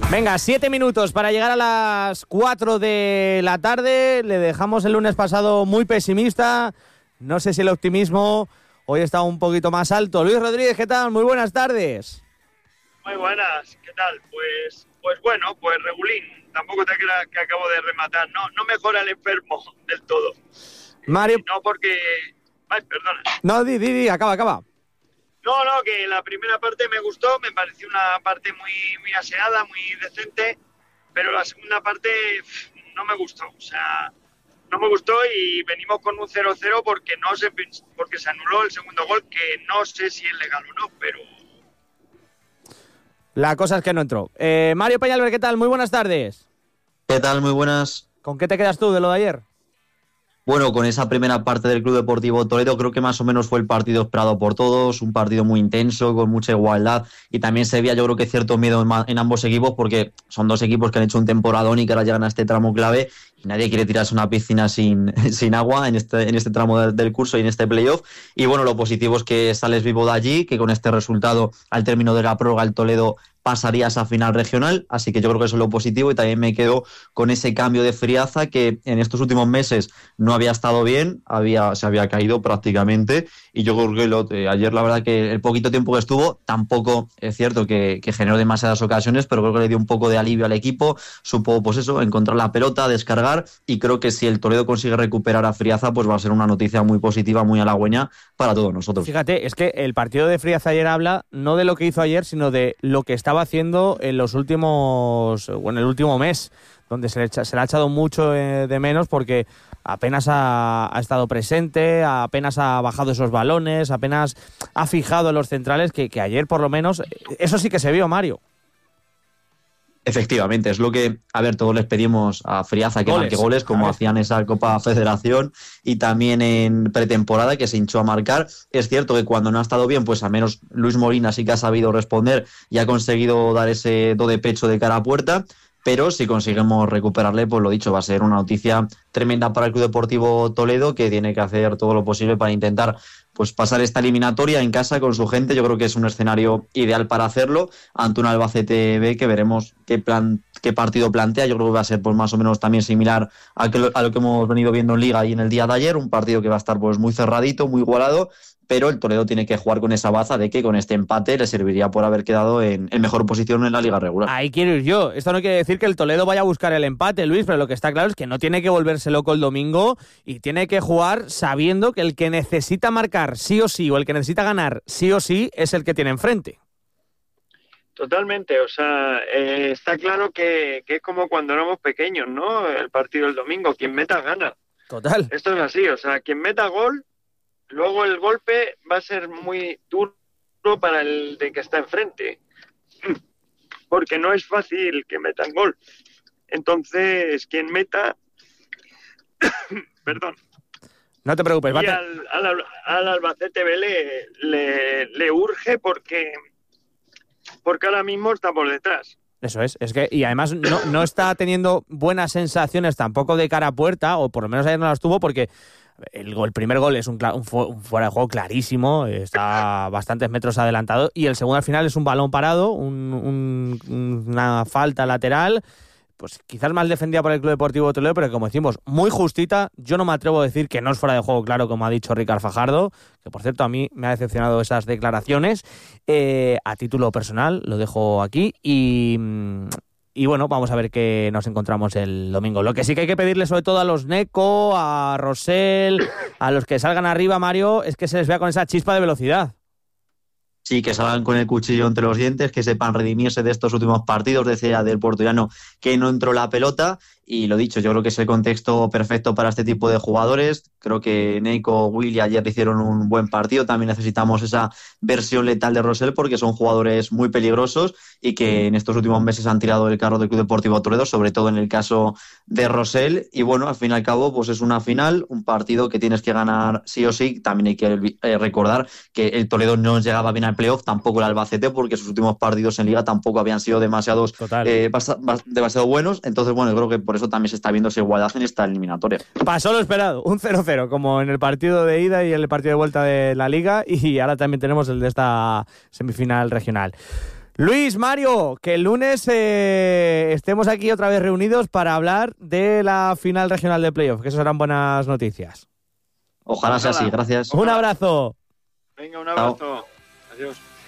Venga, 7 minutos para llegar a las 4 de la tarde. Le dejamos el lunes pasado muy pesimista. No sé si el optimismo hoy está un poquito más alto. Luis Rodríguez, ¿qué tal? Muy buenas tardes. Muy buenas, ¿qué tal? Pues bueno, pues regulín. Tampoco te creas que acabo de rematar. No mejora el enfermo del todo. Mario... No porque... Ay, perdona. No, di, acaba. No, que la primera parte me gustó, me pareció una parte muy aseada, muy decente, pero la segunda parte no me gustó. O sea, no me gustó y venimos con un 0-0 porque se anuló el segundo gol, que no sé si es legal o no, pero... La cosa es que no entró. Mario Peñalver, ¿qué tal? Muy buenas tardes. ¿Qué tal? Muy buenas. ¿Con qué te quedas tú de lo de ayer? Bueno, con esa primera parte del Club Deportivo Toledo creo que más o menos fue el partido esperado por todos, un partido muy intenso, con mucha igualdad, y también se veía yo creo que cierto miedo en ambos equipos, porque son dos equipos que han hecho un temporadón y que ahora llegan a este tramo clave y nadie quiere tirarse una piscina sin agua en este tramo del curso y en este playoff. Y bueno, lo positivo es que sales vivo de allí, que con este resultado al término de la prórroga el Toledo pasaría a esa final regional, así que yo creo que eso es lo positivo, y también me quedo con ese cambio de Friaza que en estos últimos meses no había estado bien, se había caído prácticamente, y yo creo que ayer la verdad que el poquito tiempo que estuvo tampoco es cierto que generó demasiadas ocasiones, pero creo que le dio un poco de alivio al equipo, supo pues eso, encontrar la pelota, descargar, y creo que si el Toledo consigue recuperar a Friaza pues va a ser una noticia muy positiva, muy halagüeña para todos nosotros. Fíjate, es que el partido de Friaza ayer habla no de lo que hizo ayer, sino de lo que estaba haciendo en el último mes, donde se le ha echado mucho de menos porque apenas ha estado presente, apenas ha bajado esos balones, apenas ha fijado en los centrales, que ayer por lo menos, eso sí que se vio, Mario. Efectivamente, es lo que, todos les pedimos a Friaza que marque goles, como hacían esa Copa Federación y también en pretemporada, que se hinchó a marcar. Es cierto que cuando no ha estado bien, pues al menos Luis Molina sí que ha sabido responder y ha conseguido dar ese do de pecho de cara a puerta, pero si conseguimos recuperarle, pues lo dicho, va a ser una noticia tremenda para el Club Deportivo Toledo, que tiene que hacer todo lo posible para intentar pues pasar esta eliminatoria en casa con su gente. Yo creo que es un escenario ideal para hacerlo ante un Albacete B que veremos qué partido plantea. Yo creo que va a ser pues más o menos también similar a lo que hemos venido viendo en Liga y en el día de ayer, un partido que va a estar pues muy cerradito, muy igualado, pero el Toledo tiene que jugar con esa baza de que con este empate le serviría por haber quedado en mejor posición en la Liga regular. Ahí quiero ir yo. Esto no quiere decir que el Toledo vaya a buscar el empate, Luis, pero lo que está claro es que no tiene que volverse loco el domingo y tiene que jugar sabiendo que el que necesita marcar sí o sí, o el que necesita ganar sí o sí, es el que tiene enfrente. Totalmente, o sea, está claro que es como cuando éramos pequeños, ¿no? El partido del domingo, quien meta gana. Total. Esto es así, o sea, quien meta gol, luego el golpe va a ser muy duro para el de que está enfrente, porque no es fácil que metan gol. Entonces, quien meta... Perdón. No te preocupes. Y al Albacete B le urge porque ahora mismo está por detrás. Eso es que y además no está teniendo buenas sensaciones tampoco de cara a puerta, o por lo menos ayer no las tuvo, porque el primer gol es un fuera de juego clarísimo, está bastantes metros adelantado, y el segundo al final es un balón parado, una falta lateral, pues quizás mal defendida por el Club Deportivo Toledo, pero como decimos, muy justita. Yo no me atrevo a decir que no es fuera de juego, claro, como ha dicho Ricard Fajardo, que por cierto a mí me ha decepcionado esas declaraciones. A título personal lo dejo aquí y bueno, vamos a ver qué nos encontramos el domingo. Lo que sí que hay que pedirle sobre todo a los Neco, a Rosell, a los que salgan arriba, Mario, es que se les vea con esa chispa de velocidad. Sí, que salgan con el cuchillo entre los dientes, que sepan redimirse de estos últimos partidos, decía del portugués que no entró la pelota. Y lo dicho, yo creo que es el contexto perfecto para este tipo de jugadores. Creo que Neco, Willy ayer hicieron un buen partido. También necesitamos esa versión letal de Rosell, porque son jugadores muy peligrosos y que en estos últimos meses han tirado el carro del Club Deportivo Toledo, sobre todo en el caso de Rosell. Y bueno, al fin y al cabo, pues es una final, un partido que tienes que ganar sí o sí. También hay que recordar que el Toledo no llegaba bien al playoff, tampoco el Albacete, porque sus últimos partidos en Liga tampoco habían sido demasiado buenos. Entonces, bueno, yo creo que por eso también se está viendo esa igualdad en esta eliminatoria. Pasó lo esperado, un 0-0, como en el partido de ida y en el partido de vuelta de la Liga, y ahora también tenemos el de esta semifinal regional. Luis, Mario, que el lunes estemos aquí otra vez reunidos para hablar de la final regional de playoff, que eso serán buenas noticias. Ojalá sea así, gracias. Un abrazo. Venga, un abrazo. Chao. Adiós.